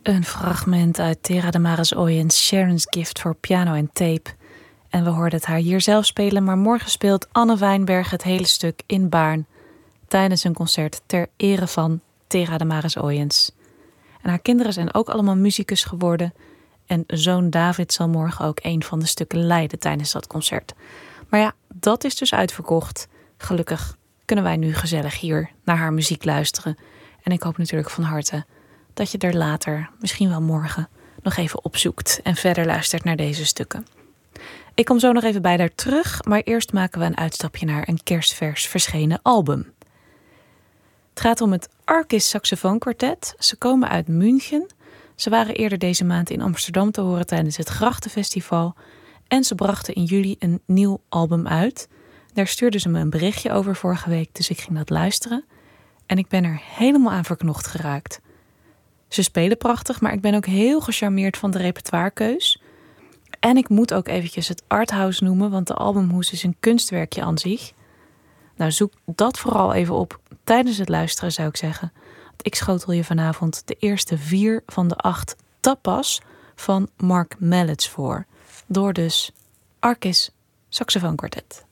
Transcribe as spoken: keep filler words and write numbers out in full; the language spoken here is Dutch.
Een fragment uit Tera de Maris Oyens' Sharon's Gift voor piano en tape. En we hoorden het haar hier zelf spelen, maar morgen speelt Anne Wijnberg het hele stuk in Baarn tijdens een concert ter ere van Tera de Maris Oyens. En haar kinderen zijn ook allemaal muzikus geworden en zoon David zal morgen ook een van de stukken leiden tijdens dat concert. Maar ja, dat is dus uitverkocht. Gelukkig kunnen wij nu gezellig hier naar haar muziek luisteren. En ik hoop natuurlijk van harte dat je er later, misschien wel morgen, nog even opzoekt en verder luistert naar deze stukken. Ik kom zo nog even bij daar terug, maar eerst maken we een uitstapje naar een kerstvers verschenen album. Het gaat om het Arcis Saxofoonkwartet. Ze komen uit München. Ze waren eerder deze maand in Amsterdam te horen tijdens het Grachtenfestival. En ze brachten in juli een nieuw album uit. Daar stuurden ze me een berichtje over vorige week, dus ik ging dat luisteren. En ik ben er helemaal aan verknocht geraakt. Ze spelen prachtig, maar ik ben ook heel gecharmeerd van de repertoirekeus. En ik moet ook eventjes het arthouse noemen, want de albumhoes is een kunstwerkje aan zich. Nou, zoek dat vooral even op tijdens het luisteren, zou ik zeggen. Want ik schotel je vanavond de eerste vier van de acht tapas van Mark Mallets voor. Door dus Arcis Saxofoonkwartet.